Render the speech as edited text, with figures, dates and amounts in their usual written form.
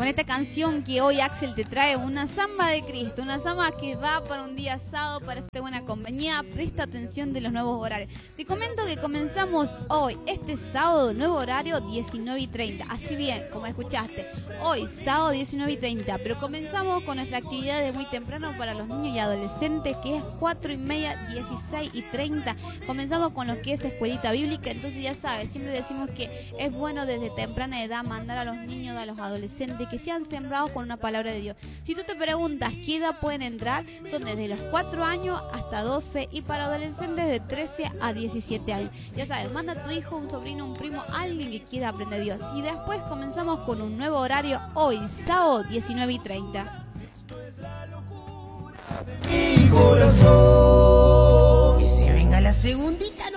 con esta canción que hoy Axel te trae, una samba de Cristo, una samba que va para un día sábado, para esta buena compañía. Presta atención de los nuevos horarios. Te comento que comenzamos hoy, este sábado, nuevo horario 19:30. Así bien, como escuchaste, hoy sábado 19:30, pero comenzamos con nuestra actividad de muy temprano para los niños y adolescentes, que es 4:30, 16:30. Comenzamos con lo que es escuelita bíblica, entonces ya sabes, siempre decimos que es bueno desde temprana edad mandar a los niños, a los adolescentes que sean sembrados con una palabra de Dios. Si tú te preguntas qué edad pueden entrar, son desde los 4 años hasta 12 y para adolescentes de 13 a 17 años. Ya sabes, manda a tu hijo, un sobrino, un primo, alguien que quiera aprender Dios. Y después comenzamos con un nuevo horario hoy, sábado 19:30. Mi corazón, que se venga la segundita